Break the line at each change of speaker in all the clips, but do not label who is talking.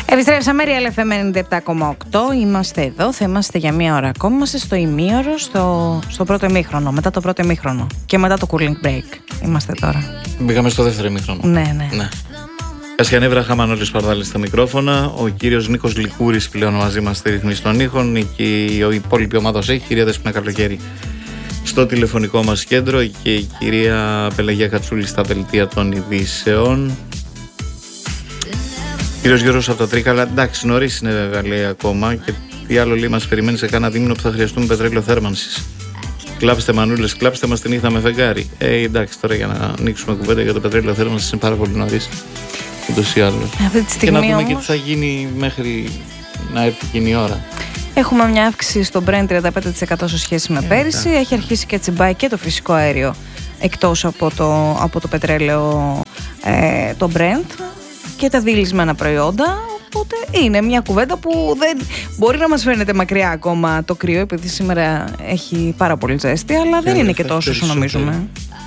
Επιστρέψαμε, Real FM 97,8. Είμαστε εδώ, θα είμαστε για μία ώρα ακόμα. Είμαστε στο ημίωρο, στο πρώτο ημίχρονο, μετά το πρώτο ημίχρονο και μετά το cooling break. Είμαστε τώρα.
Μπήκαμε στο δεύτερο ημίχρονο.
Ναι.
Κασιανή Βραχαμανόλης Σπαρδάλης στα μικρόφωνα. Ο κύριος Νίκος Λικούρης πλέον μαζί μας στη ρυθμίση των ήχων. Η υπόλοιπη ομάδα έχει, κυρία Δέσποινα Καλοκαίρη στο τηλεφωνικό μας κέντρο και η κυρία Πελαγία Κατσούλη στα δελτία των ειδήσεων. Κύριος Γιώργος από τα Τρίκαλα, εντάξει, νωρίς είναι βέβαια, λέει ακόμα. Και τι άλλο λέει, μας περιμένει σε κάνα δίμηνο που θα χρειαστούμε πετρέλαιο θέρμανσης. Κλάψτε μανούλες, κλάψτε μας τη νύχτα με φεγγάρι. Εντάξει, τώρα για να ανοίξουμε κουβέντα για το πετρέλαιο θέρμανσης είναι πάρα πολύ νωρίς. Ούτως ή άλλως. Και να δούμε όμως και τι θα γίνει μέχρι να έρθει εκείνη η ώρα.
Έχουμε μια αύξηση στο Brent 35% σε σχέση με πέρυσι. Έχει αρχίσει και τσιμπάει και το φυσικό αέριο εκτός από το πετρέλαιο, το Brent και τα διελυσμένα προϊόντα. Οπότε είναι μια κουβέντα που δεν μπορεί να μας φαίνεται μακριά ακόμα το κρύο, επειδή σήμερα έχει πάρα πολύ ζέστη, αλλά δεν είναι και τόσο όσο νομίζουμε.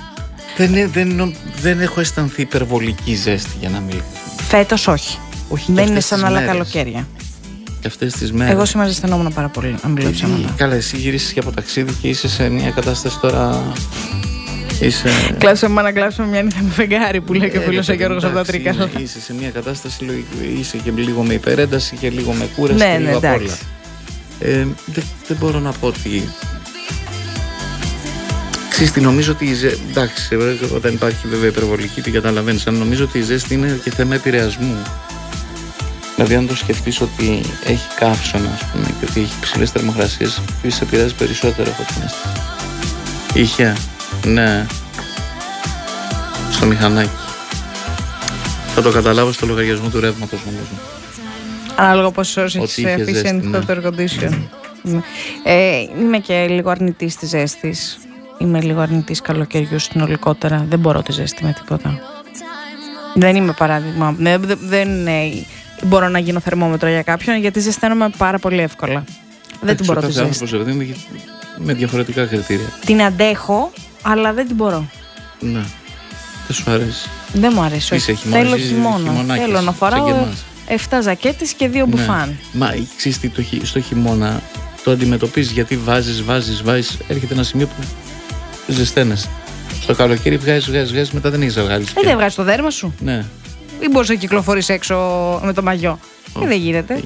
Δεν έχω αισθανθεί υπερβολική ζέστη, για να μην.
Φέτος όχι. Δεν είναι σαν άλλα καλοκαίρια.
Και αυτές τις μέρες.
Εγώ σήμερα ζεσθενόμουν πάρα πολύ, αν μιλήσω ψέματα.
Καλά, εσύ γυρίσεις και από ταξίδι και είσαι σε μια κατάσταση τώρα.
Κλάψαμε να κλάψουμε μια νύχτα με φεγγάρι που λέει και ο φίλος ο Γιώργος από τα Τρίκαλα.
Είσαι σε μια κατάσταση, είσαι και λίγο με υπερένταση και λίγο με κούραση και λίγο απ' όλα. Δεν μπορώ να πω ότι. Ξέρεις, νομίζω ότι εντάξει, όταν υπάρχει βέβαια υπερβολική, την καταλαβαίνεις. Αλλά νομίζω ότι η ζέστη είναι και θέμα επηρεασμού. Δηλαδή, αν το σκεφτείς ότι έχει καύσωνα, ας πούμε, και ότι έχει ψηλές θερμοκρασίες, σε επηρεάζει περισσότερο από την αίσθηση. Είχε, ναι, στο μηχανάκι. Θα το καταλάβω στο λογαριασμό του ρεύματος, νομίζω.
Ανάλογα πόσες ώρες έχεις αφήσει ανοιχτό το air condition. Είμαι και λίγο αρνητής της ζέστης. Είμαι λίγο αρνητής καλοκαιριού συνολικότερα. Δεν μπορώ τη ζέστη με τίποτα. Δεν είμαι παράδειγμα. Δεν μπορώ να γίνω θερμόμετρο για κάποιον, γιατί ζεσταίνομαι πάρα πολύ εύκολα. Δεν την μπορώ τη ζέστη.
Με διαφορετικά κριτήρια.
Την αντέχω, αλλά δεν την μπορώ.
Ναι. Δεν σου αρέσει.
Δεν μου αρέσει. Θέλω χειμώνα. Θέλω να φοράω 7 ζακέτες και 2 μπουφάν.
Μα ξέρεις τι, στο χειμώνα το αντιμετωπίζεις, γιατί βάζεις, έρχεται ένα σημείο που ζεσταίνεσαι. Στο καλοκαίρι βγάζεις, μετά δεν έχεις να βγάλεις.
Δεν βγάζεις το δέρμα σου.
Ναι.
Ή μπορείς να κυκλοφορείς έξω με το μαγιό. Δεν γίνεται.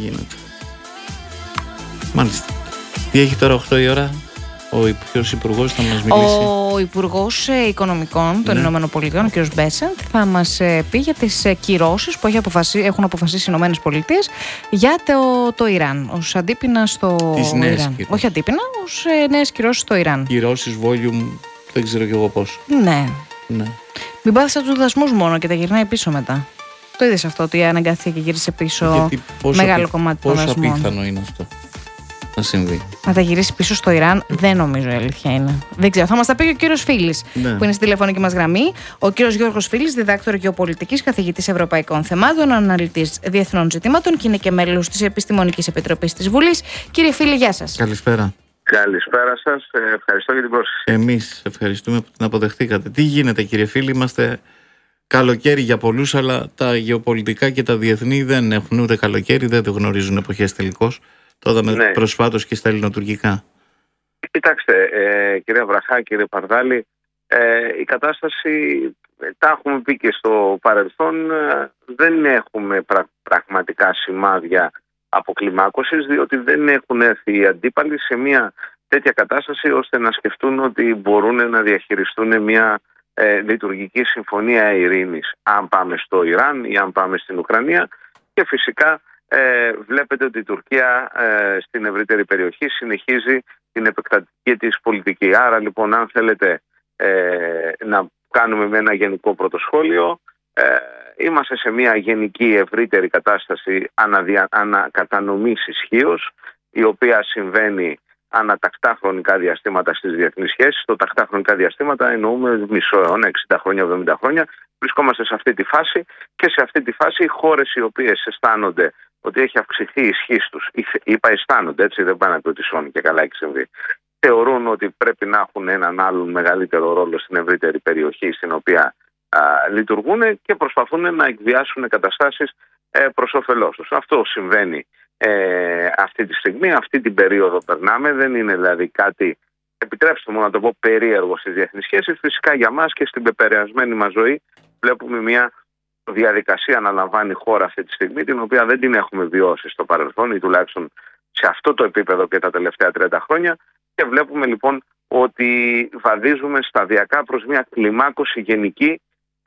Μάλιστα. Τι έχει τώρα 8 η ώρα, ποιος υπουργός θα μας μιλήσει?
Ο Υπουργός Οικονομικών των Ηνωμένων Πολιτειών, ο κ. Μπέσεντ, θα μας πει για τις κυρώσεις που έχουν αποφασίσει οι Ηνωμένες Πολιτείες για το Ιράν. Ως αντίπεινα στο Ιράν. Όχι αντίπεινα, ως νέες κυρώσεις στο Ιράν. Κυρώσεις,
volume, δεν ξέρω κι εγώ πώς.
Ναι. Μην πάθεις από τους δασμούς μόνο και τα γυρνάει πίσω μετά. Το είδες αυτό, ότι αναγκάστηκε και γύρισε πίσω μεγάλο κομμάτι των δασμών.
Πόσο απίθανο είναι αυτό να συμβεί?
Να τα γυρίσει πίσω στο Ιράν, δεν νομίζω, η αλήθεια είναι. Δεν ξέρω. Θα μας τα πει ο κύριος Φίλης, που είναι στη τηλεφωνική μας γραμμή. Ο κύριος Γιώργος Φίλης, διδάκτορ γεωπολιτικής, καθηγητής ευρωπαϊκών θεμάτων, αναλυτής διεθνών ζητημάτων και είναι και μέλος της Επιστημονικής Επιτροπής της Βουλής. Κύριε Φίλη, γεια σας.
Καλησπέρα.
Καλησπέρα σας. Ευχαριστώ για την πρόσκληση.
Εμείς ευχαριστούμε που την αποδεχτήκατε. Τι γίνεται, κύριε Φίλη? Είμαστε καλοκαίρι για πολλούς, αλλά τα γεωπολιτικά και τα διεθνή δεν έχουν ούτε καλοκαίρι, δεν το γνωρίζουν εποχές τελικώς. Το είδαμε προσφάτως και στα ελληνοτουρκικά.
Κοιτάξτε, κύριε Βραχά, κύριε Παρδάλη, η κατάσταση, τα έχουμε πει και στο παρελθόν, δεν έχουμε πραγματικά σημάδια αποκλιμάκωσης, διότι δεν έχουν έρθει οι αντίπαλοι σε μια τέτοια κατάσταση ώστε να σκεφτούν ότι μπορούν να διαχειριστούν μια λειτουργική συμφωνία ειρήνης, αν πάμε στο Ιράν ή αν πάμε στην Ουκρανία. Και φυσικά βλέπετε ότι η Τουρκία στην ευρύτερη περιοχή συνεχίζει την επεκτατική της πολιτική. Άρα λοιπόν, αν θέλετε να κάνουμε με ένα γενικό πρωτοσχόλιο, είμαστε σε μια γενική ευρύτερη κατάσταση ανακατανομής ισχύως, η οποία συμβαίνει ανατακτά χρονικά διαστήματα στις διεθνείς σχέσεις. Το τακτά χρονικά διαστήματα εννοούμε μισό αιώνα, 60 χρόνια, 70 χρόνια. Βρισκόμαστε σε αυτή τη φάση, και σε αυτή τη φάση οι χώρες οι οποίες αισθάνονται ότι έχει αυξηθεί η ισχύς τους, είπα αισθάνονται, έτσι, δεν πάνε να πει ότι σώνει και καλά έχει συμβεί, θεωρούν ότι πρέπει να έχουν έναν άλλον μεγαλύτερο ρόλο στην ευρύτερη περιοχή στην οποία λειτουργούν και προσπαθούν να εκβιάσουν καταστάσεις προς όφελός τους. Αυτό συμβαίνει αυτή τη στιγμή, αυτή την περίοδο περνάμε. Δεν είναι δηλαδή κάτι, επιτρέψτε μου να το πω, περίεργο στις διεθνείς σχέσεις. Φυσικά για μας και στην πεπεραιασμένη μας ζωή βλέπουμε μια διαδικασία να λαμβάνει χώρα αυτή τη στιγμή, την οποία δεν την έχουμε βιώσει στο παρελθόν ή τουλάχιστον σε αυτό το επίπεδο και τα τελευταία 30 χρόνια, και βλέπουμε λοιπόν ότι βαδίζουμε σταδιακά προς μια κλιμάκωση γενική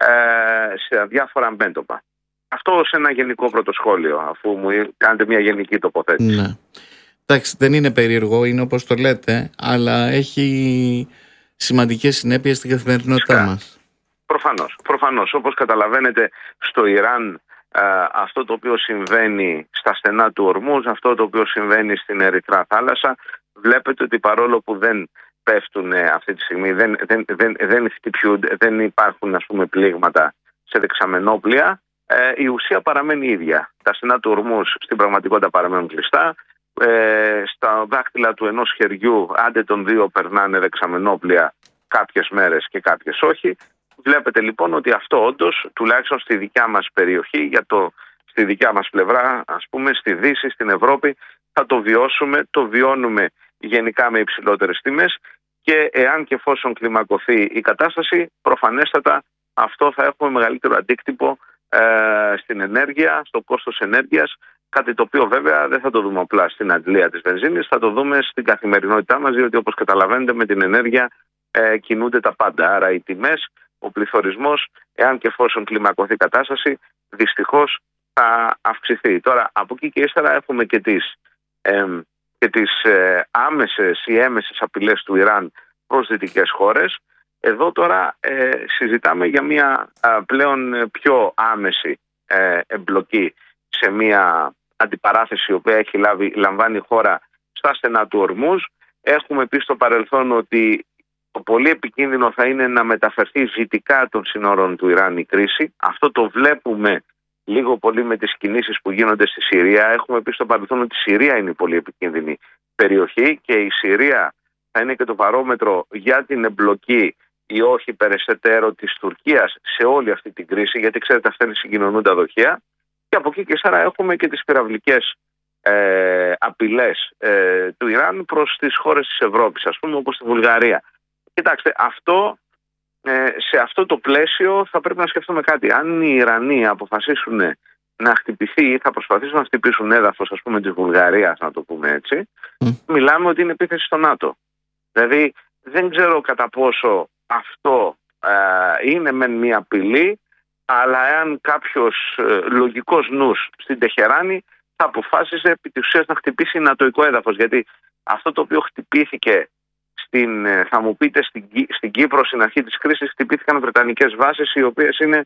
σε διάφορα μέτωπα. Αυτό ως ένα γενικό πρωτοσχόλιο, αφού μου κάνετε μια γενική τοποθέτηση.
Ναι. Εντάξει, δεν είναι περίεργο, είναι όπως το λέτε, αλλά έχει σημαντικές συνέπειες στην καθημερινότητά μας.
Προφανώς. Όπως καταλαβαίνετε, στο Ιράν αυτό το οποίο συμβαίνει στα στενά του Ορμούζ, αυτό το οποίο συμβαίνει στην Ερυθρά θάλασσα, βλέπετε ότι παρόλο που δεν πέφτουν αυτή τη στιγμή, δεν χτυπιούνται, δεν υπάρχουν ας πούμε πλήγματα σε δεξαμενόπλια, η ουσία παραμένει ίδια. Τα στενά του Ορμούζ στην πραγματικότητα παραμένουν κλειστά. Στα δάχτυλα του ενός χεριού, άντε των δύο, περνάνε δεξαμενόπλια κάποιες μέρες και κάποιες όχι. Βλέπετε λοιπόν ότι αυτό όντως, τουλάχιστον στη δικιά μας περιοχή, στη δικιά μας πλευρά, ας πούμε στη Δύση, στην Ευρώπη, θα το βιώσουμε, το βιώνουμε γενικά με υψηλότερες τιμές, και εάν και εφόσον κλιμακωθεί η κατάσταση, προφανέστατα αυτό θα έχουμε μεγαλύτερο αντίκτυπο στην ενέργεια, στο κόστος ενέργειας, κάτι το οποίο βέβαια δεν θα το δούμε απλά στην αντλία της βενζίνης, θα το δούμε στην καθημερινότητά μας, διότι όπως καταλαβαίνετε με την ενέργεια κινούνται τα πάντα. Άρα οι τιμές, ο πληθωρισμός, εάν και εφόσον κλιμακωθεί η κατάσταση, δυστυχώς θα αυξηθεί. Τώρα από εκεί και ύστερα έχουμε και τις άμεσες ή έμεσες απειλές του Ιράν προς δυτικές χώρες. Εδώ τώρα συζητάμε για μια πλέον πιο άμεση εμπλοκή σε μια αντιπαράθεση η οποία λαμβάνει η χώρα στα στενά του Ορμούζ. Έχουμε πει στο παρελθόν ότι το πολύ επικίνδυνο θα είναι να μεταφερθεί δυτικά των σύνορων του Ιράν η κρίση. Αυτό το βλέπουμε λίγο πολύ με τις κινήσεις που γίνονται στη Συρία. Έχουμε πει στο παρελθόν ότι η Συρία είναι η πολύ επικίνδυνη περιοχή και η Συρία θα είναι και το παρόμετρο για την εμπλοκή ή όχι περαιστερό της Τουρκίας σε όλη αυτή την κρίση, γιατί ξέρετε αυτά είναι συγκοινωνούντα δοχεία. Και από εκεί και ύστερα έχουμε και τις πυραυλικές απειλές του Ιράν προς τις χώρες της Ευρώπης, ας πούμε όπως τη Βουλγαρία. Κοιτάξτε, σε αυτό το πλαίσιο θα πρέπει να σκεφτούμε κάτι. Αν οι Ιρανοί αποφασίσουν να χτυπηθεί ή θα προσπαθήσουν να χτυπήσουν έδαφος, ας πούμε, της Βουλγαρίας, να το πούμε έτσι, μιλάμε ότι είναι επίθεση στο ΝΑΤΟ. Δηλαδή, δεν ξέρω κατά πόσο αυτό είναι μεν μια απειλή, αλλά εάν κάποιος λογικός νους στην Τεχεράνη θα αποφάσισε επί της ουσίας να χτυπήσει νατοϊκό έδαφος. Γιατί αυτό το οποίο χτυπήθηκε θα μου πείτε στην Κύπρο στην αρχή της κρίσης χτυπήθηκαν βρετανικές βάσεις, οι οποίες είναι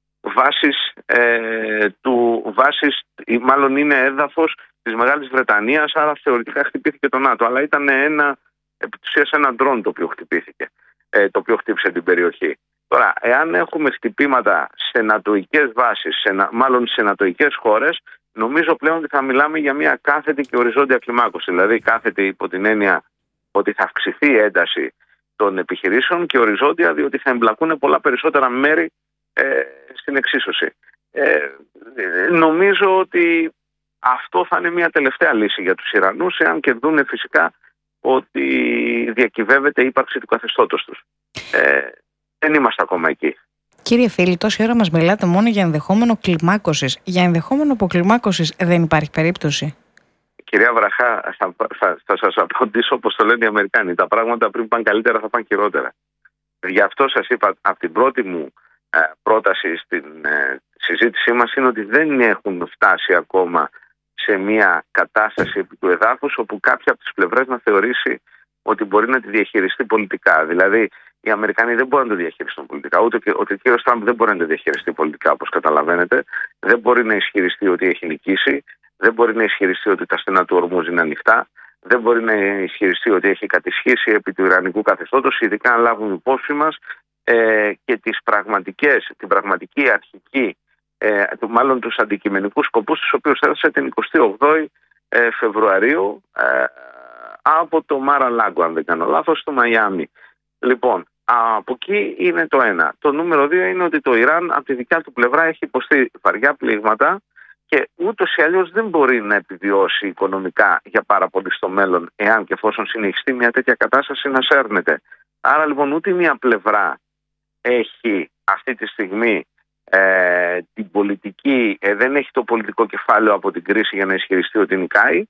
βάσεις μάλλον είναι έδαφος της Μεγάλης Βρετανίας, άρα θεωρητικά χτυπήθηκε το ΝΑΤΟ, αλλά ήταν επί της ουσίας ένα ντρόν το οποίο χτυπήθηκε, το οποίο χτύπησε την περιοχή. Τώρα, εάν έχουμε χτυπήματα σε νατοικές βάσεις, μάλλον σε νατοικές χώρες, νομίζω πλέον ότι θα μιλάμε για μια κάθετη και οριζόντια κλιμάκωση. Δηλαδή κάθετη υπό την έννοια ότι θα αυξηθεί η ένταση των επιχειρήσεων και οριζόντια διότι θα εμπλακούν πολλά περισσότερα μέρη στην εξίσωση. Νομίζω ότι αυτό θα είναι μια τελευταία λύση για τους Ιρανούς, εάν και δούνε φυσικά ότι διακυβεύεται η ύπαρξη του καθεστώτος τους. Δεν είμαστε ακόμα εκεί.
Κύριε Φίλη, τόση ώρα μας μιλάτε μόνο για ενδεχόμενο κλιμάκωσης. Για ενδεχόμενο αποκλιμάκωσης δεν υπάρχει περίπτωση?
Κυρία Βραχά, θα σας απαντήσω όπως το λένε οι Αμερικάνοι. Τα πράγματα πριν πάνε καλύτερα θα πάνε χειρότερα. Γι' αυτό σας είπα, από την πρώτη μου πρόταση στην συζήτησή μας είναι ότι δεν έχουν φτάσει ακόμα σε μια κατάσταση επί του εδάφους όπου κάποια από τις πλευρές να θεωρήσει ότι μπορεί να τη διαχειριστεί πολιτικά. Δηλαδή, οι Αμερικανοί δεν μπορούν να το διαχειριστούν πολιτικά. Ούτε ο κ. Τραμπ δεν μπορεί να το διαχειριστεί πολιτικά, όπως καταλαβαίνετε. Δεν μπορεί να ισχυριστεί ότι έχει νικήσει. Δεν μπορεί να ισχυριστεί ότι τα στενά του Ορμούζ είναι ανοιχτά. Δεν μπορεί να ισχυριστεί ότι έχει κατησχίσει επί του Ιρανικού καθεστώτος, ειδικά αν λάβουμε υπόψη μας και την πραγματική αρχική, μάλλον τους αντικειμενικούς σκοπούς, τους οποίους έδωσε την 28η Φεβρουαρίου από το Μάρα Λάγκο, αν δεν κάνω λάθος, στο Μαϊάμι. Λοιπόν, από εκεί είναι το ένα. Το νούμερο 2 είναι ότι το Ιράν από τη δικιά του πλευρά έχει υποστεί βαριά πλήγματα και ούτως ή αλλιώς δεν μπορεί να επιβιώσει οικονομικά για πάρα πολύ στο μέλλον, εάν και εφόσον συνεχιστεί μια τέτοια κατάσταση να σέρνεται. Άρα λοιπόν ούτε μια πλευρά έχει αυτή τη στιγμή την πολιτική, δεν έχει το πολιτικό κεφάλαιο από την κρίση για να ισχυριστεί ότι νικάει,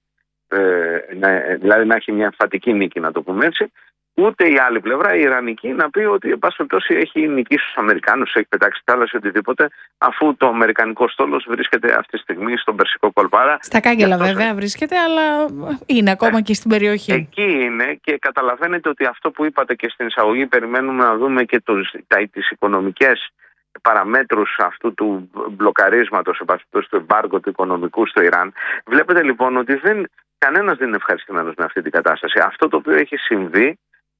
δηλαδή να έχει μια εμφατική νίκη, να το πούμε έτσι. Ούτε η άλλη πλευρά, η Ιρανική, να πει ότι εν πάση περιπτώσει έχει νικήσει τους Αμερικάνους, έχει πετάξει θάλασσα οτιδήποτε, αφού το αμερικανικό στόλος βρίσκεται αυτή τη στιγμή στον Περσικό κόλπο.
Στα κάγκελα βέβαια βρίσκεται, αλλά είναι ακόμα και στην περιοχή.
Εκεί είναι και καταλαβαίνετε ότι αυτό που είπατε και στην εισαγωγή, περιμένουμε να δούμε και τις οικονομικές παραμέτρους αυτού του μπλοκαρίσματος, του εμπάργκο του οικονομικού στο Ιράν. Βλέπετε λοιπόν ότι κανένας δεν είναι ευχαριστημένος με αυτή την κατάσταση. Αυτό το οποίο έχει συμβεί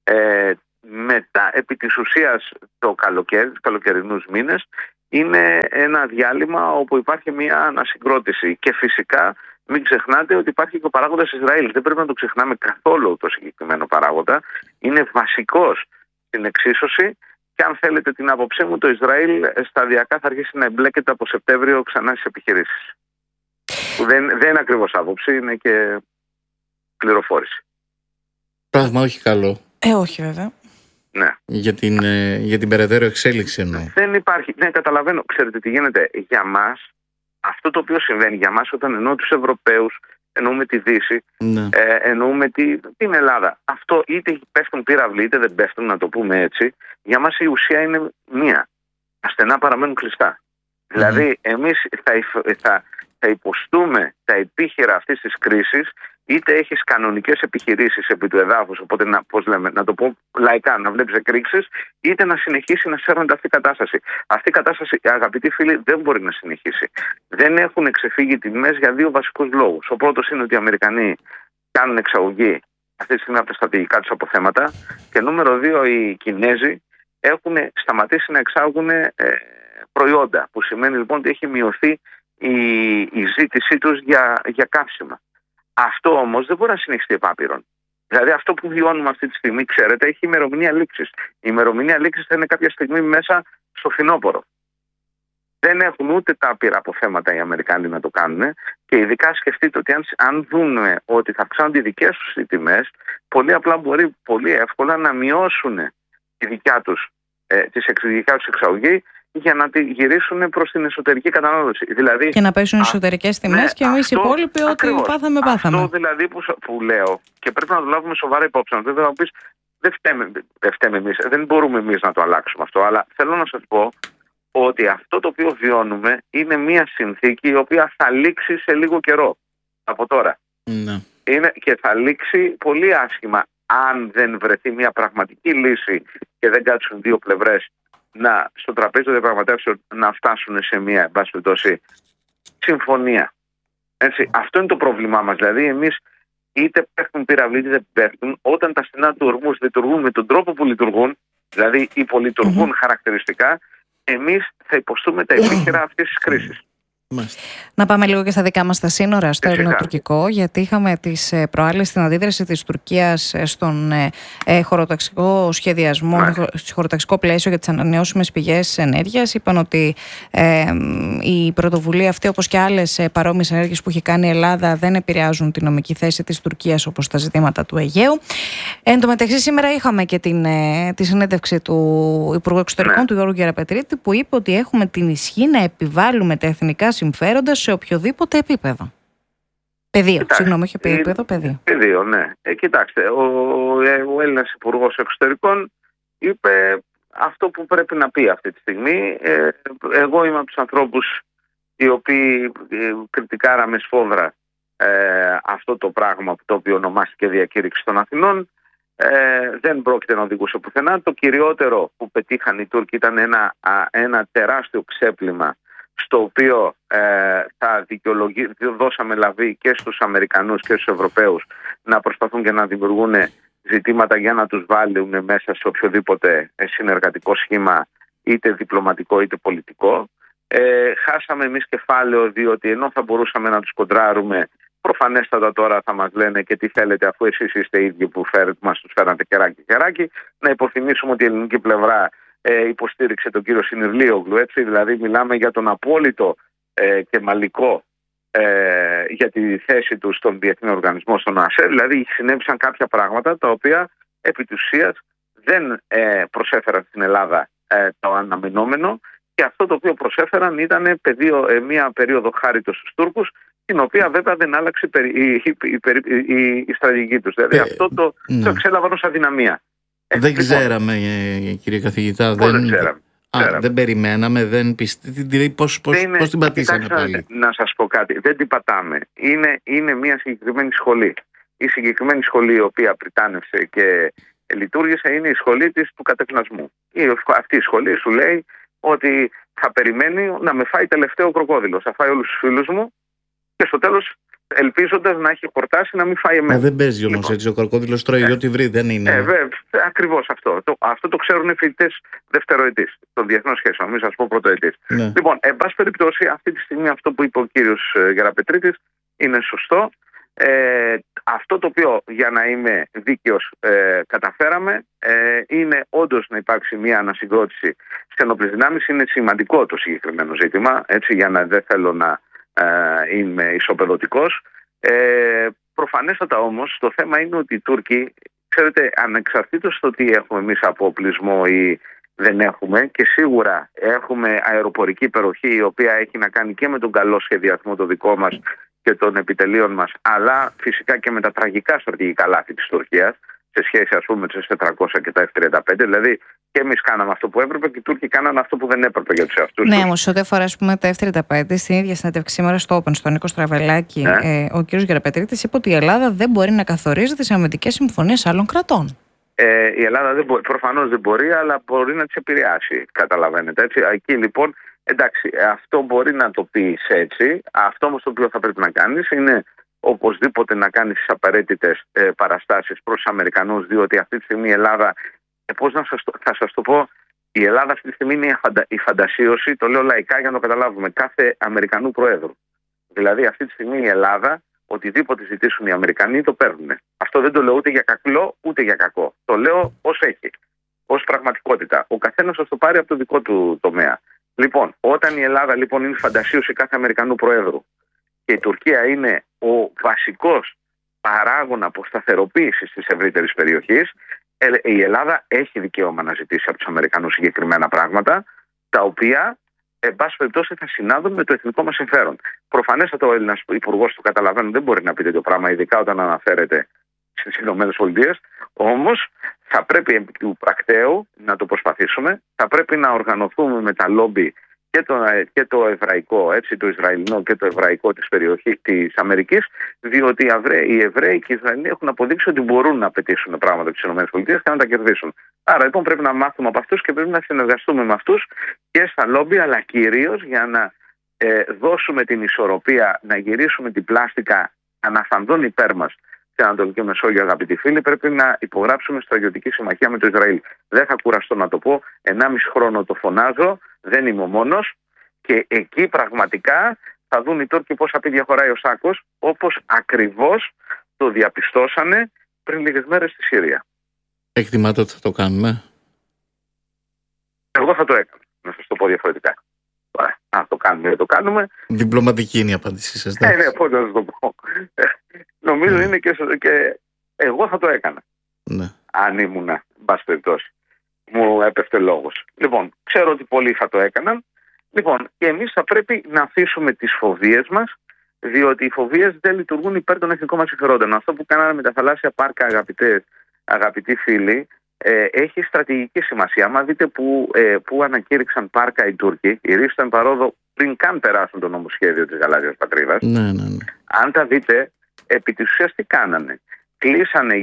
μετά, επί της ουσίας το καλοκαίρι, τους καλοκαιρινούς μήνες, είναι ένα διάλειμμα όπου υπάρχει μια ανασυγκρότηση. Και φυσικά μην ξεχνάτε ότι υπάρχει και ο παράγοντας Ισραήλ. Δεν πρέπει να το ξεχνάμε καθόλου το συγκεκριμένο παράγοντα. Είναι βασικός στην εξίσωση. Και αν θέλετε την άποψή μου, το Ισραήλ σταδιακά θα αρχίσει να εμπλέκεται από Σεπτέμβριο ξανά στις επιχειρήσεις. Που δεν είναι ακριβώς άποψη, είναι και πληροφόρηση.
Πράγμα όχι καλό.
Όχι βέβαια.
Ναι.
Για την περαιτέρω εξέλιξη εννοώ.
Δεν υπάρχει. Ναι, καταλαβαίνω. Ξέρετε τι γίνεται. Για μας, αυτό το οποίο συμβαίνει για μας, όταν εννοώ τους Ευρωπαίους, εννοούμε τη Δύση, ναι, εννοούμε την Ελλάδα. Αυτό είτε πέφτουν πύραυλοι είτε δεν πέφτουν, να το πούμε έτσι. Για μας η ουσία είναι μία. Τα στενά παραμένουν κλειστά. Δηλαδή, εμείς θα υποστούμε τα επίχειρα αυτής της κρίσης, είτε έχεις κανονικές επιχειρήσεις επί του εδάφους, οπότε να το πω λαϊκά, να βλέπεις εκρήξεις, είτε να συνεχίσει να σέρνεται αυτή η κατάσταση. Αυτή η κατάσταση, αγαπητοί φίλοι, δεν μπορεί να συνεχίσει. Δεν έχουν ξεφύγει τιμές για δύο βασικούς λόγους. Ο πρώτος είναι ότι οι Αμερικανοί κάνουν εξαγωγή αυτή τη στιγμή από τα στρατηγικά τους αποθέματα, και νούμερο 2, οι Κινέζοι έχουν σταματήσει να εξάγουν προϊόντα, που σημαίνει λοιπόν ότι έχει μειωθεί η ζήτησή τους για καύσιμα. Αυτό όμως δεν μπορεί να συνεχιστεί επάπειρον. Δηλαδή αυτό που βιώνουμε αυτή τη στιγμή, ξέρετε, έχει ημερομηνία λήξης. Η ημερομηνία λήξης θα είναι κάποια στιγμή μέσα στο φθινόπωρο. Δεν έχουν ούτε τα άπειρα αποθέματα οι Αμερικάνοι να το κάνουν, και ειδικά σκεφτείτε ότι αν δουν ότι θα αυξάνονται οι δικές τους οι τιμές, πολύ απλά μπορεί πολύ εύκολα να μειώσουν τη δικιά τους εξαγωγή για να τη γυρίσουν προς την εσωτερική κατανάλωση. Δηλαδή, και
να πέσουν εσωτερικές τιμές, ναι, και εμείς οι υπόλοιποι ότι πάθαμε.
Αυτό δηλαδή που λέω, και πρέπει να το λάβουμε σοβαρά υπόψη. Βέβαια να πεις, δεν φταίμε εμείς, δεν μπορούμε εμείς να το αλλάξουμε αυτό, αλλά θέλω να σας πω ότι αυτό το οποίο βιώνουμε είναι μια συνθήκη η οποία θα λήξει σε λίγο καιρό από τώρα.
Ναι.
Και θα λήξει πολύ άσχημα αν δεν βρεθεί μια πραγματική λύση και δεν κάτσουν δύο πλευρές στο τραπέζι των διαπραγματεύσεων να φτάσουν σε μια, εν πάση περιπτώσει, συμφωνία. Έτσι, αυτό είναι το πρόβλημά μας. Δηλαδή, εμείς είτε πέφτουν πύραυλοι είτε δεν πέφτουν, όταν τα στενά του ορμούς λειτουργούν με τον τρόπο που λειτουργούν, δηλαδή υπολειτουργούν χαρακτηριστικά, εμείς θα υποστούμε τα επίχειρα αυτής της κρίσης.
Να πάμε λίγο και στα δικά μας τα σύνορα, στο ελληνοτουρκικό, γιατί είχαμε τις προάλλες την αντίδραση της Τουρκίας στον χωροταξικό σχεδιασμό, στο χωροταξικό πλαίσιο για τις ανανεώσιμες πηγές ενέργειας. Είπαν ότι η πρωτοβουλία αυτή, όπως και άλλες παρόμοιες ενέργειες που έχει κάνει η Ελλάδα, δεν επηρεάζουν τη νομική θέση της Τουρκίας, όπως τα ζητήματα του Αιγαίου. Εν τω μεταξύ, σήμερα είχαμε και τη συνέντευξη του Υπουργού Εξωτερικών, του Γιώργου Γεραπετρίτη, που είπε ότι έχουμε την ισχύ να επιβάλλουμε τα εθνικά συμφέροντα σε οποιοδήποτε επίπεδο. Πεδίο, συγγνώμη, όχι επίπεδο, πεδίο.
Πεδίο, ναι. Κοιτάξτε, ο Έλληνας Υπουργός Εξωτερικών είπε αυτό που πρέπει να πει αυτή τη στιγμή. Εγώ είμαι από τους ανθρώπους οι οποίοι κριτικάραμε σφόδρα αυτό το πράγμα το οποίο ονομάστηκε διακήρυξη των Αθηνών. Δεν πρόκειται να οδηγούσε πουθενά. Το κυριότερο που πετύχαν οι Τούρκοι ήταν ένα τεράστιο ξέπλυμα, στο οποίο θα δώσαμε λαβή και στους Αμερικανούς και στους Ευρωπαίους να προσπαθούν και να δημιουργούν ζητήματα για να τους βάλουν μέσα σε οποιοδήποτε συνεργατικό σχήμα, είτε διπλωματικό είτε πολιτικό. Χάσαμε εμείς κεφάλαιο, διότι ενώ θα μπορούσαμε να τους κοντράρουμε, προφανέστατα τώρα θα μας λένε και τι θέλετε, αφού εσείς είστε οι ίδιοι που μας τους φέρατε κεράκι. Να υποθυμίσουμε ότι η ελληνική πλευρά υποστήριξε τον κύριο Συνειρλίογλου, έτσι, δηλαδή μιλάμε για τον απόλυτο και μαλικό για τη θέση του στον Διεθνή Οργανισμό, στον ΟΑΣΕ. Δηλαδή συνέβησαν κάποια πράγματα τα οποία επί της ουσίας δεν προσέφεραν στην Ελλάδα το αναμενόμενο, και αυτό το οποίο προσέφεραν ήταν μια περίοδο χάριτος στους Τούρκους, την οποία βέβαια δεν άλλαξε η στρατηγική τους. Δηλαδή αυτό το εξέλαβαν ως αδυναμία.
Δεν ξέραμε, κύριε καθηγητά.
Δεν ξέραμε.
Δεν περιμέναμε, δεν πώς την πατήσαμε πάλι.
Να σας πω κάτι, δεν την πατάμε. Είναι μια συγκεκριμένη σχολή. Η συγκεκριμένη σχολή η οποία πριτάνευσε και λειτουργήσε είναι η σχολή του κατευνασμού. Αυτή η σχολή σου λέει ότι θα περιμένει να με φάει τελευταίο κροκόδιλος. Θα φάει όλους τους φίλους μου και στο τέλος, ελπίζοντας να έχει χορτάσει, να μην φάει εμένα.
Δεν παίζει όμως έτσι. Ο κροκόδιλος τρώει ό,τι βρει, δεν είναι.
Ακριβώς αυτό. Αυτό το ξέρουν οι φοιτητές δευτεροετής των διεθνών σχέσεων, μην σας πω πρωτοετής.
Ναι.
Λοιπόν, εν πάση περιπτώσει, αυτή τη στιγμή αυτό που είπε ο κύριος Γεραπετρίτης είναι σωστό. Αυτό το οποίο, για να είμαι δίκαιος, καταφέραμε είναι όντως να υπάρξει μια ανασυγκρότηση στις ενόπλες δυνάμεις. Είναι σημαντικό το συγκεκριμένο ζήτημα, έτσι, για να δεν θέλω να είμαι ισοπεδωτικός. Προφανέστατα όμως το θέμα είναι ότι οι Τούρκοι, ξέρετε, ανεξαρτήτως το τι έχουμε εμείς από οπλισμό ή δεν έχουμε, και σίγουρα έχουμε αεροπορική υπεροχή η οποία έχει να κάνει και με τον καλό σχεδιασμό το δικό μας και των επιτελείων μας, αλλά φυσικά και με τα τραγικά στρατηγικά λάθη της Τουρκίας σε σχέση, ας πούμε, με τους S-400 και τα F-35. Δηλαδή και εμείς κάναμε αυτό που έπρεπε και οι Τούρκοι κάνανε αυτό που δεν έπρεπε για τους εαυτούς τους.
Ναι, όμως ό,τι αφορά, ας πούμε, τα F-35, στην ίδια συνέντευξη σήμερα στο Open, στον Νίκο Στραβελάκη, ο κ. Γεραπετρίτης είπε ότι η Ελλάδα δεν μπορεί να καθορίζει τις αμυντικές συμφωνίες άλλων κρατών.
Η Ελλάδα προφανώς δεν μπορεί, αλλά μπορεί να τις επηρεάσει. Καταλαβαίνετε. Έτσι. Εκεί λοιπόν, εντάξει, αυτό μπορεί να το πεις έτσι. Αυτό όμως το οποίο θα πρέπει να κάνεις είναι οπωσδήποτε να κάνεις τις απαραίτητες παραστάσεις προς τους Αμερικανούς, διότι αυτή τη στιγμή η Ελλάδα, θα σας το πω, η Ελλάδα αυτή τη στιγμή είναι η φαντασίωση, το λέω λαϊκά για να το καταλάβουμε, κάθε Αμερικανού Προέδρου. Δηλαδή αυτή τη στιγμή η Ελλάδα, οτιδήποτε ζητήσουν οι Αμερικανοί το παίρνουν. Αυτό δεν το λέω ούτε για κακό ούτε για κακό. Το λέω ως έχει, ως πραγματικότητα. Ο καθένας θα το πάρει από το δικό του τομέα. Λοιπόν, όταν η Ελλάδα λοιπόν είναι φαντασίωση κάθε Αμερικανού Προέδρου και η Τουρκία είναι ο βασικός παράγων αποσταθεροποίησης της ευρύτερης περιοχής, η Ελλάδα έχει δικαίωμα να ζητήσει από τους Αμερικανούς συγκεκριμένα πράγματα, τα οποία, εν πάση περιπτώσει, θα συνάδουν με το εθνικό μας συμφέρον. Προφανέστατα ο Έλληνας υπουργός, το καταλαβαίνω, δεν μπορεί να πει τέτοιο πράγμα, ειδικά όταν αναφέρεται στις ΗΠΑ. Όμως, θα πρέπει επί του πρακτέου να το προσπαθήσουμε, θα πρέπει να οργανωθούμε με τα λόμπι και το εβραϊκό, έτσι, το Ισραηλινό και το εβραϊκό της περιοχής της Αμερικής, διότι οι Εβραίοι και οι Ισραηλοί έχουν αποδείξει ότι μπορούν να απαιτήσουν πράγματα από τις ΗΠΑ και να τα κερδίσουν. Άρα λοιπόν πρέπει να μάθουμε από αυτούς και πρέπει να συνεργαστούμε με αυτούς και στα λόμπι, αλλά κυρίως για να δώσουμε την ισορροπία, να γυρίσουμε την πλάστικα αναφανδόν υπέρ μας στην Ανατολική Μεσόγειο, αγαπητοί φίλοι. Πρέπει να υπογράψουμε στρατιωτική συμμαχία με το Ισραήλ. Δεν θα κουραστώ να το πω. 1,5 χρόνο το φωνάζω. Δεν είμαι ο μόνος. Και εκεί πραγματικά θα δουν οι Τούρκοι πόσα πίδια χωράει ο σάκος, όπως ακριβώς το διαπιστώσανε πριν λίγες μέρες στη Συρία.
Εκτιμάτε ότι θα το κάνουμε?
Εγώ θα το έκανα, να σας το πω διαφορετικά. Αν το κάνουμε, δεν το κάνουμε.
Διπλωματική είναι η απάντησή σας.
Ναι, πώς να σας το πω. Νομίζω είναι και εγώ θα το έκανα.
Ναι.
Αν ήμουν, εν πάση περιπτώσει. Μου έπεφτε λόγος. Λοιπόν, ξέρω ότι πολλοί θα το έκαναν. Λοιπόν, και εμείς θα πρέπει να αφήσουμε τις φοβίες μας, διότι οι φοβίες δεν λειτουργούν υπέρ των εθνικών μας συμφερόντων. Αυτό που κάναμε με τα θαλάσσια πάρκα, αγαπητοί φίλοι, έχει στρατηγική σημασία. Άμα δείτε που ανακήρυξαν πάρκα οι Τούρκοι, οι Ρίστον παρόδο πριν καν περάσουν το νομοσχέδιο της Γαλάζιας Πατρίδας.
Ναι.
Αν τα δείτε, επί της ουσίας τι κάνανε? Κλείσανε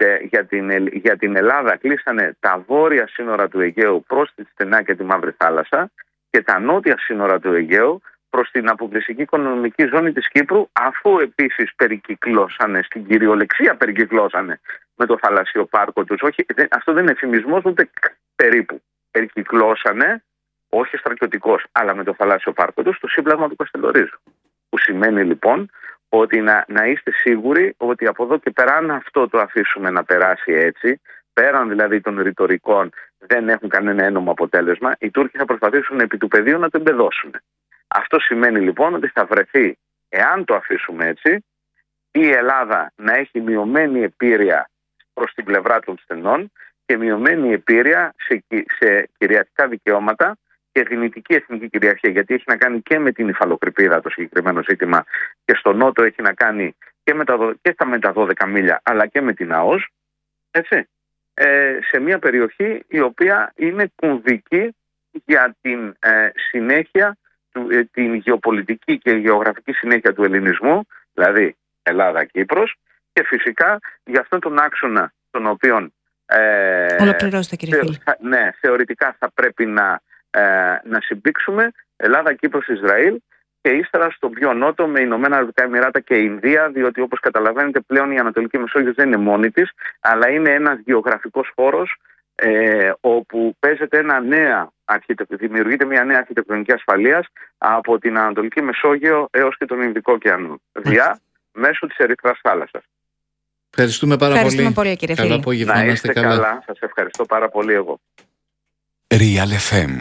για την Ελλάδα, κλείσανε τα βόρεια σύνορα του Αιγαίου προς τη Στενά και τη Μαύρη Θάλασσα και τα νότια σύνορα του Αιγαίου προς την αποκλειστική οικονομική ζώνη της Κύπρου, αφού επίσης περικυκλώσανε, στην κυριολεξία περικυκλώσανε με το θαλασσίο πάρκο τους. Όχι, αυτό δεν είναι εφημισμός ούτε περίπου. Περικυκλώσανε, όχι στρατιωτικός, αλλά με το θαλάσσιο πάρκο τους, το σύμπλαγμα του Καστελορίζου. Που σημαίνει λοιπόν ότι να είστε σίγουροι ότι από εδώ και πέρα, αν αυτό το αφήσουμε να περάσει έτσι, πέραν δηλαδή των ρητορικών, δεν έχουν κανένα ένομο αποτέλεσμα, οι Τούρκοι θα προσπαθήσουν επί του πεδίου να το εμπεδώσουν. Αυτό σημαίνει λοιπόν ότι θα βρεθεί εάν το αφήσουμε έτσι, η Ελλάδα να έχει μειωμένη επίρρεια προς την πλευρά των στενών και μειωμένη επίρρεια σε κυριαρχικά δικαιώματα και δυνητική εθνική κυριαρχία, γιατί έχει να κάνει και με την υφαλοκρηπίδα το συγκεκριμένο ζήτημα και στο Νότο έχει να κάνει και με τα 12 μίλια αλλά και με την ΑΟΣ, έτσι, σε μια περιοχή η οποία είναι κομβική για την συνέχεια, την γεωπολιτική και γεωγραφική συνέχεια του ελληνισμού, δηλαδή Ελλάδα-Κύπρος, και φυσικά για αυτόν τον άξονα τον οποίον
ολοκληρώστε, κύριε φίλε.
Ναι, θεωρητικά θα πρέπει να συμπήξουμε Ελλάδα-Κύπρος-Ισραήλ και ύστερα στο πιο νότο με Ηνωμένα Αραβικά Εμιράτα και Ινδία, διότι όπως καταλαβαίνετε πλέον η Ανατολική Μεσόγειος δεν είναι μόνη της, αλλά είναι ένας γεωγραφικός χώρος όπου δημιουργείται μια νέα αρχιτεκτονική ασφαλείας από την Ανατολική Μεσόγειο έως και τον Ινδικό ωκεανό, μέσω της Ερυθράς θάλασσας.
Ευχαριστούμε πάρα
πολύ, κύριε φίλε.
Καλό απόγευμα.
Να είστε καλά. Σας ευχαριστώ πάρα πολύ εγώ.
Real FM.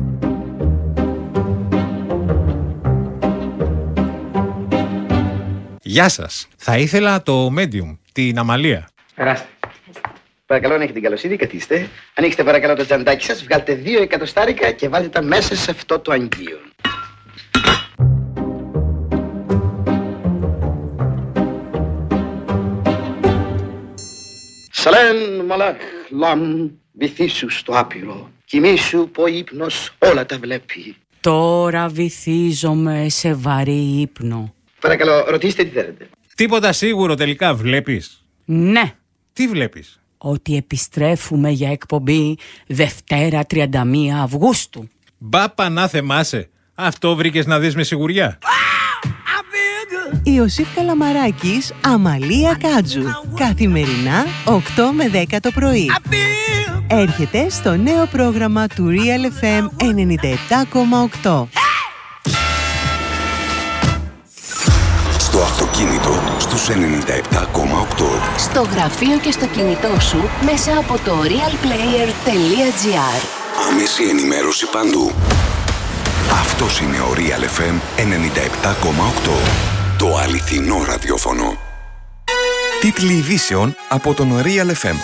Γεια σας. Θα ήθελα το Medium, την Αμαλία.
Περάστε. Παρακαλώ, αν έχετε την καλοσύνη, καθίστε. Ανοίξτε παρακαλώ το τσαντάκι σας, βγάλτε 2 εκατοστάρικα και βάλτε τα μέσα σε αυτό το αγγείο. Σαλέν μαλάχ λαμ, βυθίσου στο άπειρο. Κοιμήσου που ο ύπνος όλα τα βλέπει.
Τώρα βυθίζομαι σε βαρύ ύπνο.
Παρακαλώ, ρωτήστε τι θέλετε.
Τίποτα σίγουρο τελικά βλέπεις?
Ναι.
Τι βλέπεις?
Ότι επιστρέφουμε για εκπομπή Δευτέρα 31 Αυγούστου.
Μπα πανά θεμάσαι. Αυτό βρήκες να δεις με σιγουριά?
Ιωσήφ Καλαμαράκης, Αμαλία Κάτζου. Καθημερινά 8 με 10 το πρωί. Έρχεται στο νέο πρόγραμμα του Real FM 97,8.
Στο αυτοκίνητο στους 97,8.
Στο γραφείο και στο κινητό σου μέσα από το realplayer.gr.
Άμεση ενημέρωση παντού. Αυτός είναι ο Real FM 97,8. Το αληθινό ραδιόφωνο. Τίτλοι ειδήσεων από τον Real FM.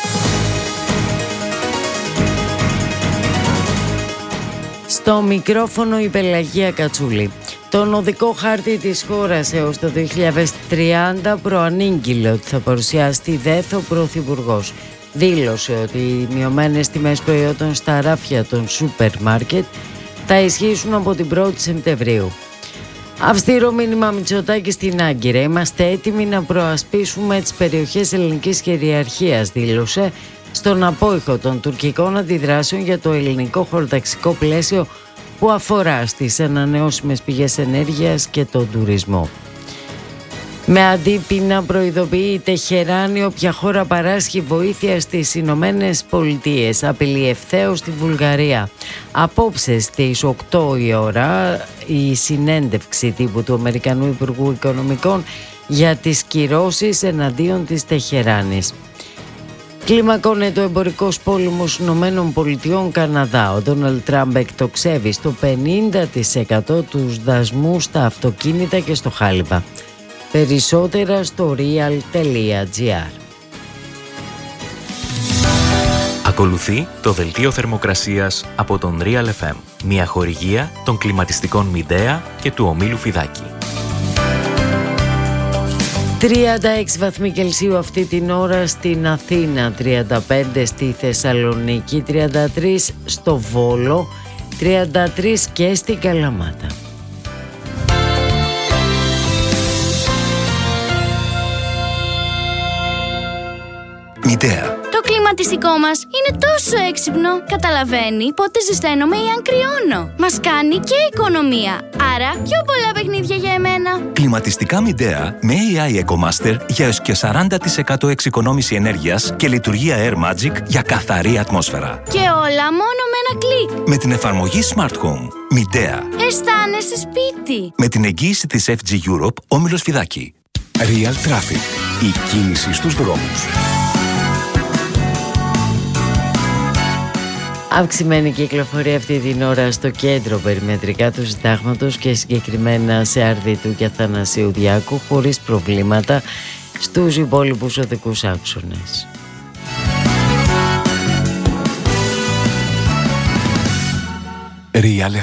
Στο μικρόφωνο η Πελαγία Κατσούλη. Τον οδικό χάρτη της χώρας έως το 2030 προανήγγειλε ότι θα παρουσιάσει τη ΔΕΘ ο Πρωθυπουργός. Δήλωσε ότι οι μειωμένες τιμές προϊόντων στα ράφια των σούπερ μάρκετ θα ισχύσουν από την 1η Σεπτεμβρίου. Αυστηρό μήνυμα Μητσοτάκη στην Άγκυρα. Είμαστε έτοιμοι να προασπίσουμε τις περιοχές ελληνικής κυριαρχίας, δήλωσε στον απόϊχο των τουρκικών αντιδράσεων για το ελληνικό χωροταξικό πλαίσιο που αφορά στις ανανεώσιμες πηγές ενέργειας και τον τουρισμό. Με αντίπεινα προειδοποιεί η Τεχεράνη όποια χώρα παράσχει βοήθεια στις Ηνωμένες Πολιτείες. Απειλεί ευθέως τη Βουλγαρία. Απόψε στις 8 η ώρα η συνέντευξη τύπου του Αμερικανού Υπουργού Οικονομικών για τις κυρώσεις εναντίον της Τεχεράνης. Κλιμακώνεται ο εμπορικός πόλεμος Ηνωμένων Πολιτειών Καναδά. Ο Ντόναλντ Τραμπ εκτοξεύει στο 50% τους δασμούς στα αυτοκίνητα και στο χάλιβα. Περισσότερα στο real.gr.
Ακολουθεί το δελτίο θερμοκρασίας από τον Real FM. Μια χορηγία των κλιματιστικών Μιντέα και του ομίλου Φιδάκη.
36 βαθμοί Κελσίου αυτή την ώρα στην Αθήνα, 35 στη Θεσσαλονίκη, 33 στο Βόλο, 33 και στην Καλαμάτα.
Μητέα.
Το κλιματιστικό μας είναι τόσο έξυπνο. Καταλαβαίνει πότε ζεσταίνομαι ή αν κρυώνω. Μας κάνει και οικονομία. Άρα πιο πολλά παιχνίδια για εμένα.
Κλιματιστικά Μιντέα με AI EcoMaster για έως και 40% εξοικονόμηση ενέργειας και λειτουργία Air Magic για καθαρή ατμόσφαιρα.
Και όλα μόνο με ένα κλικ.
Με την εφαρμογή Smart Home. Μιντέα.
Αισθάνεσαι σπίτι.
Με την εγγύηση της FG Europe, όμιλος Φιδάκη.
Real Traffic. Η κίνηση στους δρόμους.
Αυξημένη κυκλοφορία αυτή την ώρα στο κέντρο περιμετρικά του Συντάγματος και συγκεκριμένα σε Αρδίτου και Αθανασίου Διάκου, χωρίς προβλήματα στους υπόλοιπους οδικούς άξονες.
Real